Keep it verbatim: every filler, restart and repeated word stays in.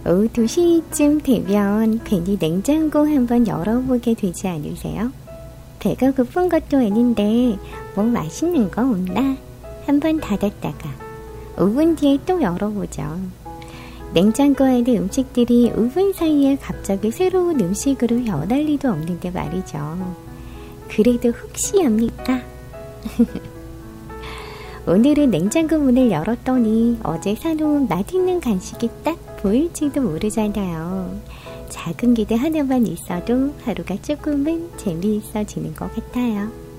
오후 두 시쯤 되면 괜히 냉장고 한번 열어보게 되지 않으세요? 배가 고픈 것도 아닌데 뭐 맛있는 거 없나? 한번 닫았다가 오 분 뒤에 또 열어보죠. 냉장고 안에 음식들이 오 분 사이에 갑자기 새로운 음식으로 변할 리도 없는데 말이죠. 그래도 혹시 합니까? 오늘은 냉장고 문을 열었더니 어제 사놓은 맛있는 간식이 딱 보일지도 모르잖아요. 작은 기대 하나만 있어도 하루가 조금은 재미있어지는 것 같아요.